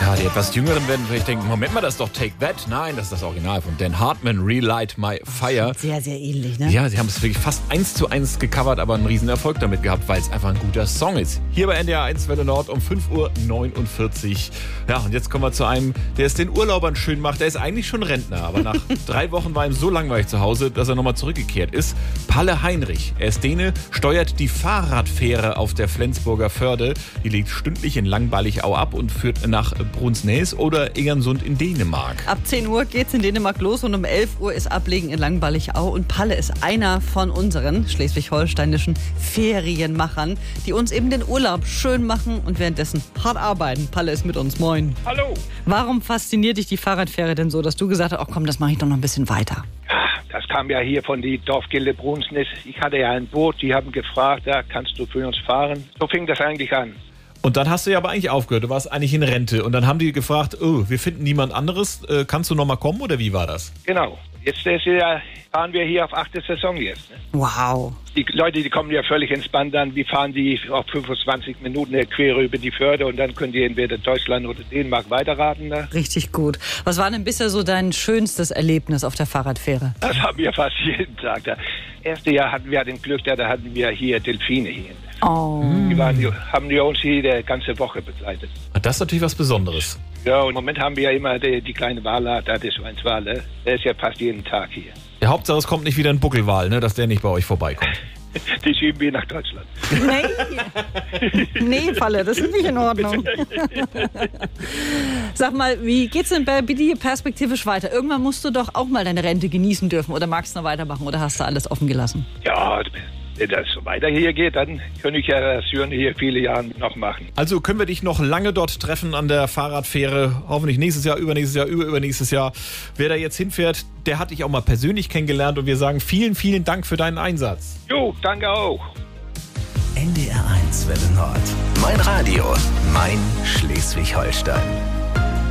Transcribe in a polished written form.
Ja, die etwas Jüngeren werden vielleicht denken, Moment mal, das ist doch Take That. Nein, das ist das Original von Dan Hartman, Relight My Fire. Sehr, sehr ähnlich, ne? Ja, sie haben es wirklich fast 1:1 gecovert, aber einen riesen Erfolg damit gehabt, weil es einfach ein guter Song ist. Hier bei NDR 1 Welle Nord um 5:49 Uhr. Ja, und jetzt kommen wir zu einem, der es den Urlaubern schön macht. Der ist eigentlich schon Rentner, aber nach 3 Wochen war ihm so langweilig zu Hause, dass er nochmal zurückgekehrt ist. Palle Heinrich, er ist Däne, steuert die Fahrradfähre auf der Flensburger Förde. Die legt stündlich in Langballigau ab und führt nach Brunsnäs oder Egersund in Dänemark. Ab 10 Uhr geht's in Dänemark los und um 11 Uhr ist Ablegen in Langballigau. Und Palle ist einer von unseren schleswig-holsteinischen Ferienmachern, die uns eben den Urlaub schön machen und währenddessen hart arbeiten. Palle ist mit uns. Moin. Hallo. Warum fasziniert dich die Fahrradfähre denn so, dass du gesagt hast, ach komm, das mache ich doch noch ein bisschen weiter? Das kam ja hier von die Dorfgilde Brunsnäs. Ich hatte ja ein Boot, die haben gefragt, ja, kannst du für uns fahren? So fing das eigentlich an. Und dann hast du ja aber eigentlich aufgehört, du warst eigentlich in Rente. Und dann haben die gefragt, oh, wir finden niemand anderes, kannst du noch mal kommen oder wie war das? Genau. Jetzt fahren wir hier auf 8. Saison jetzt. Ne? Wow. Die Leute, die kommen ja völlig entspannt an. Wir fahren die auf 25 Minuten quer über die Förde und dann können die entweder Deutschland oder Dänemark weiterraten. Ne? Richtig gut. Was war denn bisher so dein schönstes Erlebnis auf der Fahrradfähre? Das haben wir fast jeden Tag. Das erste Jahr hatten wir den Glück, da hatten wir hier Delfine hier. Oh. Haben die uns hier die ganze Woche begleitet. Das ist natürlich was Besonderes. Ja, und im Moment haben wir ja immer die kleine Wale, da ist ein Wale. Der ist ja fast jeden Tag hier. Ja, Hauptsache es kommt nicht wieder ein Buckelwal, ne, dass der nicht bei euch vorbeikommt. Die schieben wir nach Deutschland. Nee, Palle, das ist nicht in Ordnung. Sag mal, wie geht's denn bei dir perspektivisch weiter? Irgendwann musst du doch auch mal deine Rente genießen dürfen oder magst du noch weitermachen oder hast du alles offen gelassen? Ja, wenn das so weiter hier geht, dann könnte ich ja das Hören hier viele Jahre noch machen. Also können wir dich noch lange dort treffen an der Fahrradfähre, hoffentlich nächstes Jahr, übernächstes Jahr, übernächstes Jahr. Wer da jetzt hinfährt, der hat dich auch mal persönlich kennengelernt und wir sagen vielen, vielen Dank für deinen Einsatz. Jo, danke auch. NDR 1 Welle Nord. Mein Radio, mein Schleswig-Holstein.